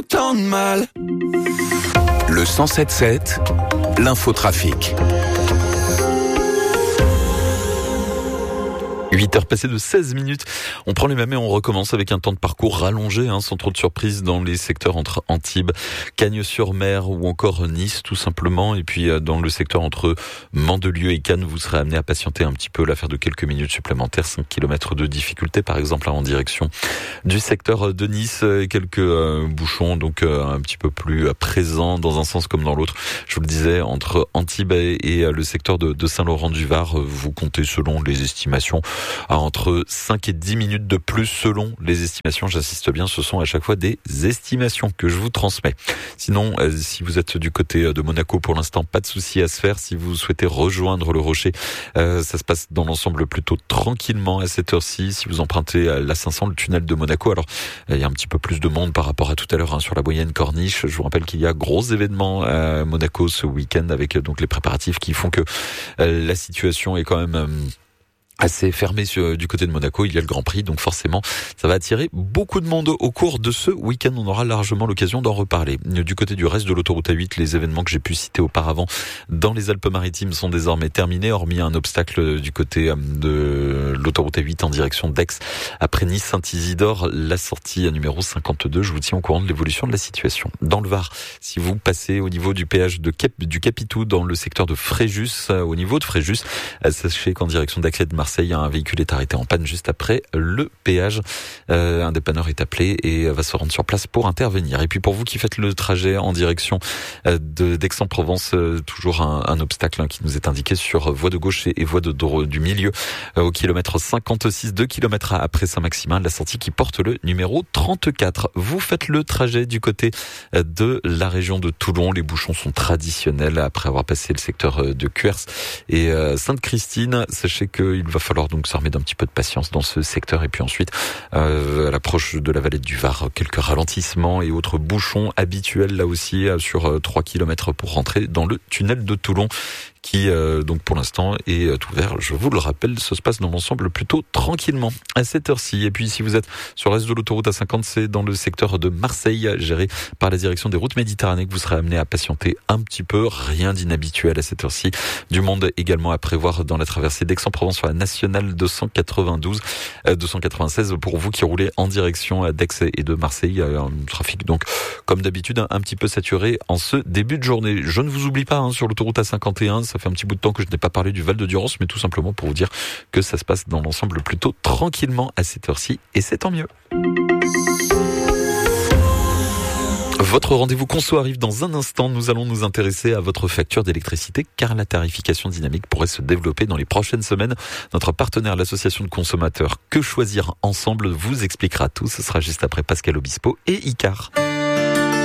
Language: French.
Tant de mal. Le 107.7, l'infotrafic. 8h passées de 16 minutes. On prend les mêmes et on recommence avec un temps de parcours rallongé, sans trop de surprises dans les secteurs entre Antibes, Cagnes-sur-Mer ou encore Nice, tout simplement. Et puis, dans le secteur entre Mandelieu et Cannes, vous serez amené à patienter un petit peu, l'affaire de quelques minutes supplémentaires, 5 km de difficulté, par exemple, en direction du secteur de Nice. Quelques bouchons, donc, un petit peu plus présents dans un sens comme dans l'autre. Je vous le disais, entre Antibes et le secteur de Saint-Laurent-du-Var, vous comptez selon les estimations à entre 5 et 10 minutes de plus selon les estimations. J'insiste bien, ce sont à chaque fois des estimations que je vous transmets. Sinon, si vous êtes du côté de Monaco, pour l'instant, pas de souci à se faire. Si vous souhaitez rejoindre le Rocher, ça se passe dans l'ensemble plutôt tranquillement à cette heure-ci. Si vous empruntez l'A500, le tunnel de Monaco, alors il y a un petit peu plus de monde par rapport à tout à l'heure sur la moyenne corniche. Je vous rappelle qu'il y a gros événements à Monaco ce week-end avec donc les préparatifs qui font que la situation est quand même assez fermé du côté de Monaco. Il y a le Grand Prix, donc forcément, ça va attirer beaucoup de monde au cours de ce week-end. On aura largement l'occasion d'en reparler. Du côté du reste de l'autoroute A8, les événements que j'ai pu citer auparavant dans les Alpes-Maritimes sont désormais terminés, hormis un obstacle du côté de l'autoroute A8 en direction d'Aix. Après Nice-Saint-Isidore, la sortie numéro 52. Je vous tiens au courant de l'évolution de la situation. Dans le Var, si vous passez au niveau du péage du Capitou dans le secteur de Fréjus, au niveau de Fréjus, sachez qu'en direction d'Aix et de Marseille, un véhicule est arrêté en panne juste après le péage. Un dépanneur est appelé et va se rendre sur place pour intervenir. Et puis pour vous qui faites le trajet en direction d'Aix-en-Provence, toujours un obstacle qui nous est indiqué sur voie de gauche et voie du milieu au kilomètre 56, 2 km après Saint-Maximin, la sortie qui porte le numéro 34. Vous faites le trajet du côté de la région de Toulon. Les bouchons sont traditionnels après avoir passé le secteur de Cuers et Sainte-Christine. Sachez qu'il va falloir donc s'armer d'un petit peu de patience dans ce secteur. Et puis ensuite, à l'approche de la vallée du Var, quelques ralentissements et autres bouchons habituels là aussi sur 3 km pour rentrer dans le tunnel de Toulon qui donc pour l'instant est ouvert. Je vous le rappelle, ça se passe dans l'ensemble plutôt tranquillement à cette heure-ci. Et puis si vous êtes sur le reste de l'autoroute A50, c'est dans le secteur de Marseille, géré par la direction des routes méditerranéennes, que vous serez amené à patienter un petit peu. Rien d'inhabituel à cette heure-ci. Du monde également à prévoir dans la traversée d'Aix-en-Provence sur la nationale 296 pour vous qui roulez en direction d'Aix et de Marseille. Un trafic donc comme d'habitude un petit peu saturé en ce début de journée. Je ne vous oublie pas sur l'autoroute A51. Ça fait un petit bout de temps que je n'ai pas parlé du Val de Durance, mais tout simplement pour vous dire que ça se passe dans l'ensemble plutôt tranquillement à cette heure-ci, et c'est tant mieux. Votre rendez-vous conso arrive dans un instant. Nous allons nous intéresser à votre facture d'électricité, car la tarification dynamique pourrait se développer dans les prochaines semaines. Notre partenaire, l'association de consommateurs Que Choisir Ensemble, vous expliquera tout. Ce sera juste après Pascal Obispo et Icar.